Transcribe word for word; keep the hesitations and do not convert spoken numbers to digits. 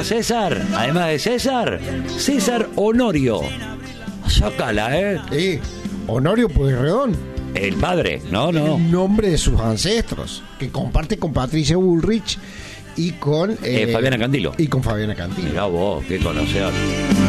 llama César, además de César, César Honorio. Sácala, ¿eh? Sí, Honorio Pueyrredón. El padre, no, no. El nombre de sus ancestros, que comparte con Patricia Bullrich y con... Eh, eh, Fabiana Cantilo. Y con Fabiana Cantilo. Mirá vos, qué conocedor.